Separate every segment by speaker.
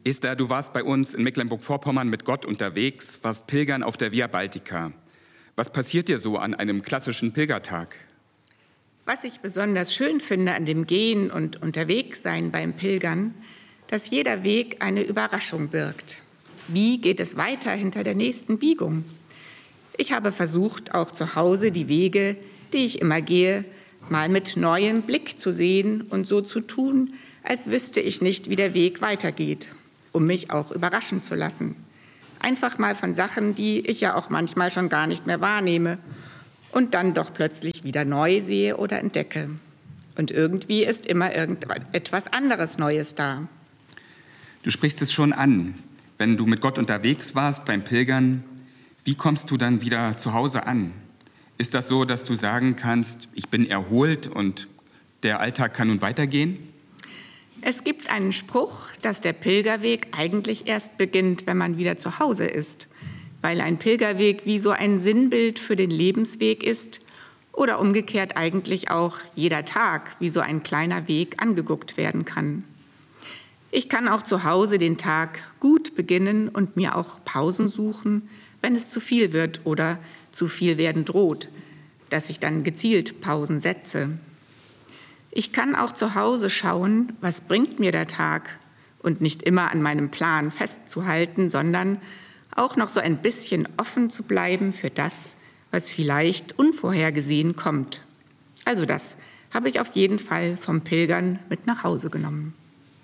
Speaker 1: Esther, du warst bei uns in Mecklenburg-Vorpommern mit Gott unterwegs, warst pilgern auf der Via Baltica. Was passiert dir so an einem klassischen Pilgertag?
Speaker 2: Was ich besonders schön finde an dem Gehen und Unterwegssein beim Pilgern, dass jeder Weg eine Überraschung birgt. Wie geht es weiter hinter der nächsten Biegung? Ich habe versucht, auch zu Hause die Wege, die ich immer gehe, mal mit neuem Blick zu sehen und so zu tun, als wüsste ich nicht, wie der Weg weitergeht, um mich auch überraschen zu lassen. Einfach mal von Sachen, die ich ja auch manchmal schon gar nicht mehr wahrnehme und dann doch plötzlich wieder neu sehe oder entdecke. Und irgendwie ist immer irgendetwas anderes Neues da.
Speaker 1: Du sprichst es schon an. Wenn du mit Gott unterwegs warst beim Pilgern, wie kommst du dann wieder zu Hause an? Ist das so, dass du sagen kannst, ich bin erholt und der Alltag kann nun weitergehen?
Speaker 2: Es gibt einen Spruch, dass der Pilgerweg eigentlich erst beginnt, wenn man wieder zu Hause ist, weil ein Pilgerweg wie so ein Sinnbild für den Lebensweg ist oder umgekehrt eigentlich auch jeder Tag wie so ein kleiner Weg angeguckt werden kann. Ich kann auch zu Hause den Tag gut beginnen und mir auch Pausen suchen, wenn es zu viel wird oder zu viel werden droht, dass ich dann gezielt Pausen setze. Ich kann auch zu Hause schauen, was bringt mir der Tag und nicht immer an meinem Plan festzuhalten, sondern auch noch so ein bisschen offen zu bleiben für das, was vielleicht unvorhergesehen kommt. Also das habe ich auf jeden Fall vom Pilgern mit nach Hause genommen.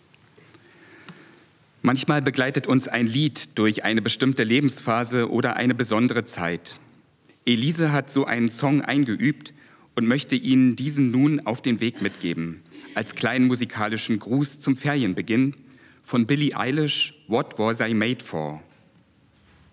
Speaker 1: Manchmal begleitet uns ein Lied durch eine bestimmte Lebensphase oder eine besondere Zeit. Elise hat so einen Song eingeübt und möchte Ihnen diesen nun auf den Weg mitgeben, als kleinen musikalischen Gruß zum Ferienbeginn von Billie Eilish, What Was I Made For?